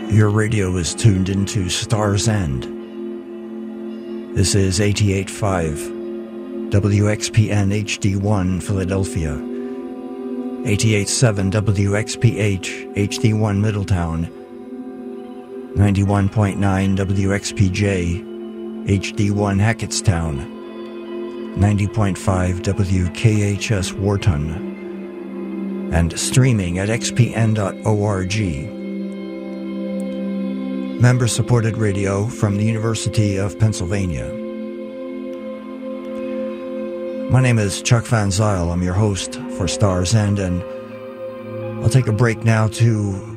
Your radio is tuned into Star's End. This is 88.5 WXPN HD1 Philadelphia, 88.7 WXPH HD1 Middletown, 91.9 WXPJ HD1 Hackettstown, 90.5 WKHS Wharton, and streaming at xpn.org. Member-supported radio from the University of Pennsylvania. My name is Chuck Van Zyl. I'm your host for Star's End, and I'll take a break now to